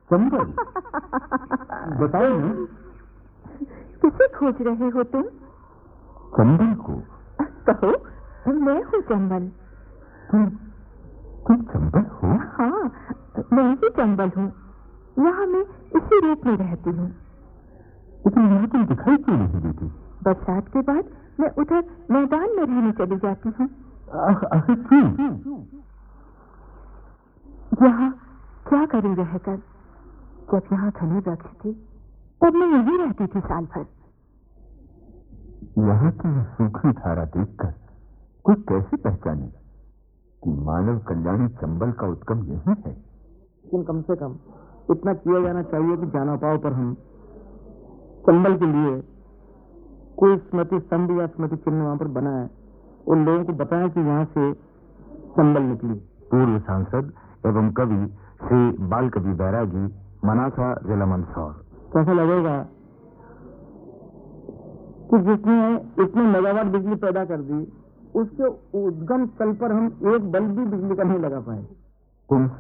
चंबल? बताओ ना। किसे खोज रहे हो तुम? चंबल को। कहो, मैं हूँ चंबल। तुम चंबल हो? हाँ, मैं ही चंबल हूँ। यहाँ मैं इसी रूप में रहती हूँ। लेकिन यहाँ तुम दिखाई क्यों नहीं देती? बरसात के बाद मैं उधर मैदान में रहने चली जाती हूँ। आखिर क्यों? यहाँ क्या करूँ रहकर? जब यहाँ घने वृक्ष थे तब मैं यही रहती थी साल भर। यहाँ की सूखी धारा देखकर कोई कैसे पहचाने कि मानव कल्याणी चंबल का उद्गम यही है? लेकिन कम से कम इतना किया जाना चाहिए कि जानापाव पर हम चंबल के लिए कोई स्मृति स्तंभ या स्मृति चिन्ह वहां पर बना है, उन लोगों को बताएं कि यहाँ से चंबल निकली। पूर्व सांसद एवं कवि श्री बाल कवि बैरागी, मनासा, जिला मंदसौर। कैसा लगेगा कि जिसने इतने मेगावाट बिजली पैदा कर दी, उसके उद्गम स्थल पर हम एक बल्ब भी बिजली का नहीं लगा पाए।